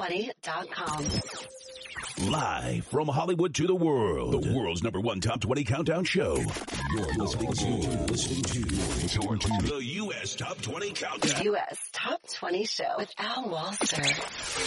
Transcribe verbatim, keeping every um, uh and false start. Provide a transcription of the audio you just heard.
twenty dot com. Live from Hollywood to the world, the world's number one top twenty countdown show. You're listening to, listening to, you're to the U S Top twenty Countdown. U S Top twenty Show with Al Walser.